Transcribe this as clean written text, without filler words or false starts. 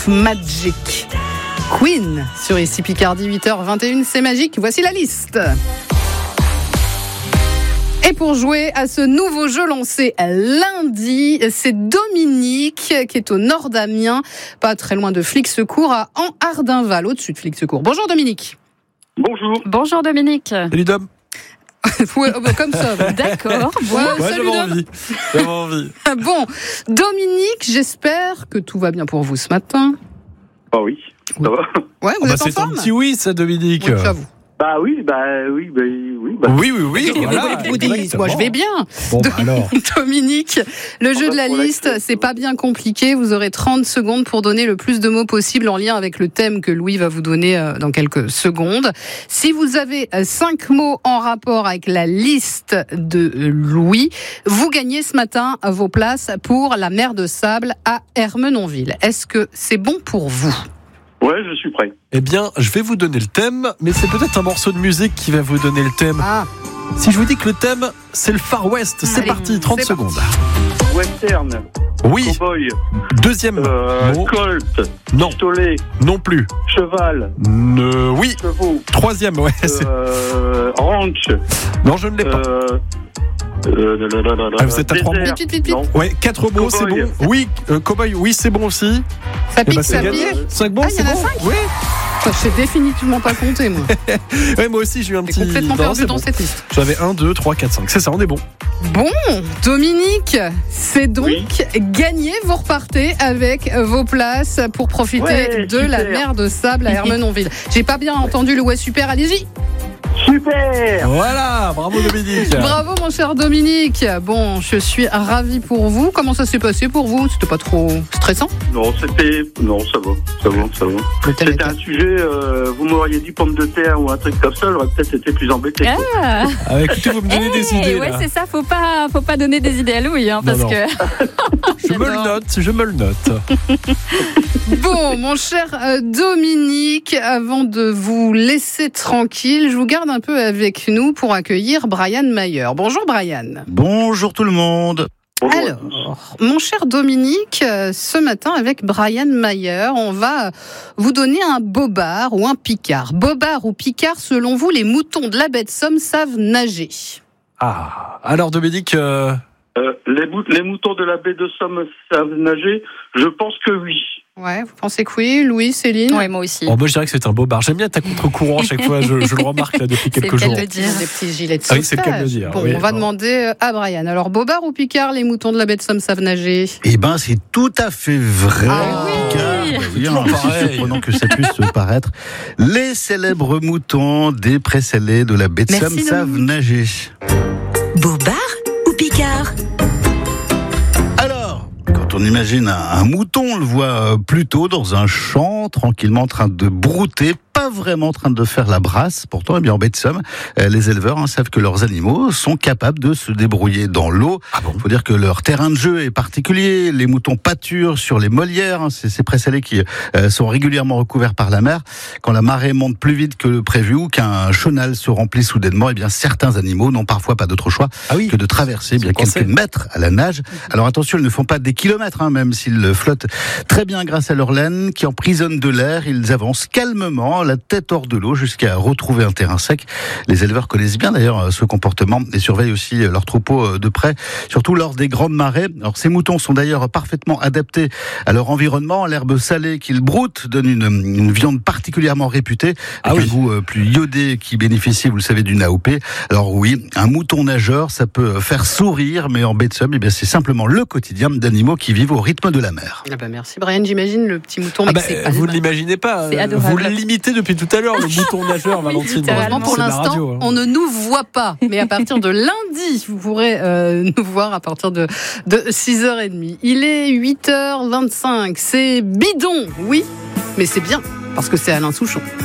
Magic. Queen sur ici Picardie, 8h21, c'est magique. Voici la liste. Et pour jouer à ce nouveau jeu lancé lundi, c'est Dominique qui est au nord d'Amiens, pas très loin de Flic Secours, à An-Ardinval, au-dessus de Flic Secours. Bonjour Dominique. Bonjour. Bonjour Dominique. Salut Dom. Ouais, comme ça. D'accord. Ouais, j'avais envie. Bon, Dominique, j'espère que tout va bien pour vous ce matin. Ah oui, ça va. Ouais, vous êtes en C'est forme. ton petit oui, ça, Dominique. Oui, j'avoue. Oui. Oui. Voilà, vous dites, moi je vais bien. Bon, alors. Dominique, le jeu de la liste, c'est pas bien compliqué. Vous aurez 30 secondes pour donner le plus de mots possible en lien avec le thème que Louis va vous donner dans quelques secondes. Si vous avez 5 mots en rapport avec la liste de Louis, vous gagnez ce matin vos places pour la mer de sable à Ermenonville. Est-ce que c'est bon pour vous ? Ouais, je suis prêt. Eh bien, je vais vous donner le thème, mais c'est peut-être un morceau de musique qui va vous donner le thème. Ah, Si je vous dis que le thème, c'est le Far West, c'est Allez, parti, 30 c'est secondes. Western, Oui, cowboy, deuxième mot. Colt, Non, pistolet, non plus. cheval, Oui, chevaux, troisième, ouais. ranch, Non, je ne l'ai pas. Vous êtes à 3 mots. vite. Non. Ouais, 4 mots, c'est Cowboy. bon. Oui, cowboy, oui, c'est bon aussi. Ça Eh ben, pique, c'est ça gagné. pique. 5 mots, Ah, il y c'est en a bon. 5 Oui. Je sais définitivement pas compter, moi. Ouais, moi aussi, j'ai eu un J'ai petit. complètement Non, perdu c'est dans bon. cette liste. J'avais 1, 2, 3, 4, 5. C'est ça, on est bon. Bon, Dominique, c'est donc Oui. gagné. Vous repartez avec vos places pour profiter Ouais, de la super. mer de sable à Ermenonville. J'ai pas bien entendu le ouais super, allez-y. Super. Voilà, bravo Dominique. Bravo mon cher Dominique. Bon, je suis ravie pour vous. Comment ça s'est passé pour vous ? C'était pas trop stressant ? Non, ça va. Le thème C'était un sujet, vous m'auriez dit pomme de terre ou un truc comme ça, j'aurais peut-être été plus embêté. quoi. Ah, Ah, écoutez, vous me donnez des idées. ouais, Là. c'est ça, faut pas donner des idées à Louis, hein, parce Non. que. Je me le note. Bon, mon cher Dominique, avant de vous laisser tranquille, je vous garde un peu avec nous pour accueillir Brian Mayer. Bonjour Brian. Bonjour tout le monde. Bonjour. Alors, mon cher Dominique, ce matin avec Brian Mayer, on va vous donner un bobard ou un picard. Bobard ou picard, selon vous, les moutons de la baie de Somme savent nager. Ah, alors Dominique, Les moutons de la baie de Somme savent nager. Je pense que oui. Ouais, vous pensez que oui, Louis, Céline ? Ouais, moi aussi. moi je dirais que c'est un bobard. J'aime bien ta contre-courant à chaque fois, je le remarque là depuis quelques C'est le jours. cas de le dire. Des petits gilets de Ah oui, sauvetage. c'est le cas de le dire, Bon, oui. on va demander à Brian. Alors, bobard ou picard, les moutons de la baie de Somme savent nager ? Eh ben, c'est tout à fait vrai. Ah oui. Picard. Oui, toujours aussi pareil. surprenant que ça puisse paraître. Les célèbres moutons des prés-salés de la baie de Merci, Somme savent Dominique. nager. Bobard ou Picard ? Alors, quand on imagine un mouton, on le voit plutôt dans un champ, tranquillement en train de brouter, pas vraiment en train de faire la brasse. Pourtant, eh bien, en baie de Somme, les éleveurs savent que leurs animaux sont capables de se débrouiller dans l'eau. Ah bon ? Il faut dire que leur terrain de jeu est particulier. Les moutons pâturent sur les molières. C'est ces prés-salés qui sont régulièrement recouverts par la mer. Quand la marée monte plus vite que le prévu ou qu'un chenal se remplit soudainement, eh bien, certains animaux n'ont parfois pas d'autre choix que de traverser bien coincés. quelques mètres à la nage. Alors attention, ils ne font pas des kilomètres, même s'ils flottent très bien grâce à leur laine qui emprisonne de l'air. Ils avancent calmement, la tête hors de l'eau, jusqu'à retrouver un terrain sec. Les éleveurs connaissent bien d'ailleurs ce comportement et surveillent aussi leurs troupeaux de près, surtout lors des grandes marées. Alors ces moutons sont d'ailleurs parfaitement adaptés à leur environnement. L'herbe salée qu'ils broutent donne une viande particulièrement réputée, avec un goût plus iodé qui bénéficie, vous le savez, d'une AOP. Alors oui, un mouton nageur, ça peut faire sourire, mais en baie de Somme, eh bien, c'est simplement le quotidien d'animaux qui vivent au rythme de la mer. Ah bah merci Brian, j'imagine le petit mouton, mais que c'est pas vous le ne l'imaginez pas. C'est adorable. Vous l'imitez depuis tout à l'heure, le mouton nageur, Valentine. Heureusement pour C'est de la l'instant, radio, hein. on ne nous voit pas. Mais à partir de lundi, vous pourrez nous voir à partir de 6h30. Il est 8h25. C'est bidon, oui, mais c'est bien, parce que c'est Alain Souchon.